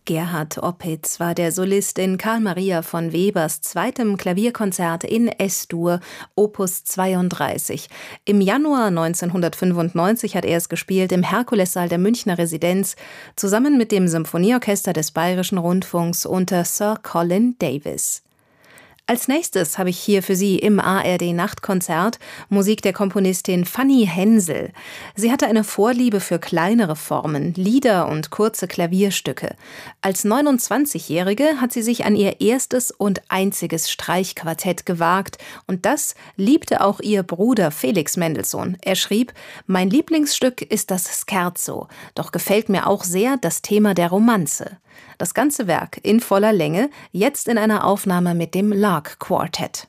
Gerhard Opitz war der Solist in Carl Maria von Webers zweitem Klavierkonzert in S-Dur, Opus 32. Im Januar 1995 hat er es gespielt im Herkulessaal der Münchner Residenz, zusammen mit dem Symphonieorchester des Bayerischen Rundfunks unter Sir Colin Davis. Als nächstes habe ich hier für Sie im ARD-Nachtkonzert Musik der Komponistin Fanny Hensel. Sie hatte eine Vorliebe für kleinere Formen, Lieder und kurze Klavierstücke. Als 29-Jährige hat sie sich an ihr erstes und einziges Streichquartett gewagt. Und das liebte auch ihr Bruder Felix Mendelssohn. Er schrieb: Mein Lieblingsstück ist das Scherzo, doch gefällt mir auch sehr das Thema der Romanze. Das ganze Werk in voller Länge, jetzt in einer Aufnahme mit dem Lark Quartet.